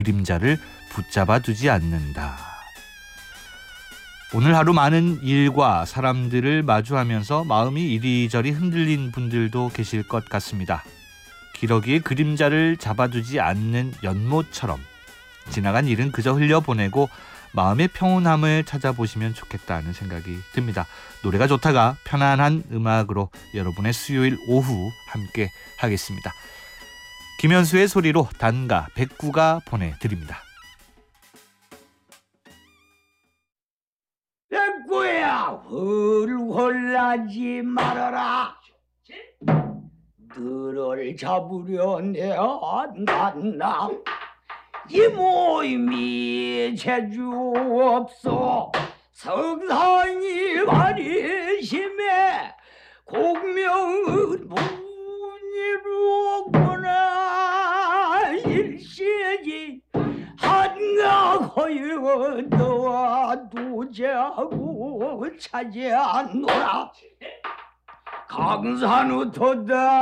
그림자를 붙잡아 두지 않는다. 오늘 하루 많은 일과 사람들을 마주하면서 마음이 이리저리 흔들린 분들도 계실 것 같습니다. 기러기의 그림자를 잡아두지 않는 연못처럼 지나간 일은 그저 흘려보내고 마음의 평온함을 찾아보시면 좋겠다는 생각이 듭니다. 노래가 좋다가 편안한 음악으로 여러분의 수요일 오후 함께 하겠습니다. 김현수의 소리로 단가 백구가 보내드립니다. 백구야, 헐헐하지 말아라. 너를 잡으려 내가 났나. 이 모임이 재주 없어 성상이 가리심에 공명은 문이로구나. 일시지 한가하여 너와 두자고 차지하노라. 강산우토다